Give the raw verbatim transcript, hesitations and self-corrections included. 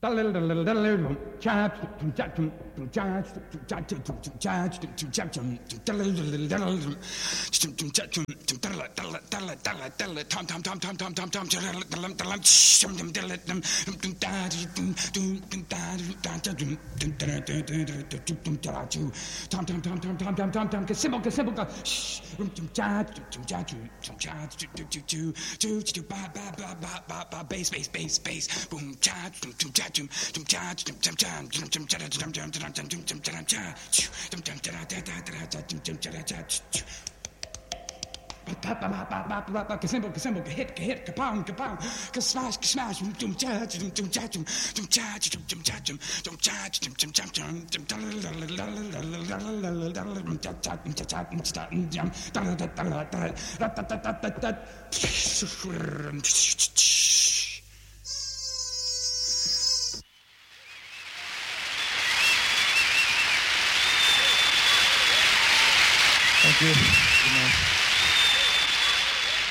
Bass, bass, bass, bass, boom, cha, dum, dum, cha, dum, dum, cha, dum, dum, cha, dum, dum, cha, dum, dum, cha, dum, dum, cha, dum, cha, dum, dum, cha, da, da, da, da, dum, dum, cha, da, cha. Kasimbo, kasimbo, kahit, kahit, kapound, kapound, kasmash, kasmash, dum, cha, dum, dum, cha, dum, dum, cha, dum, dum, cha, dum, dum, cha, dum, dum, cha, dum, dum, Thank you. Good night.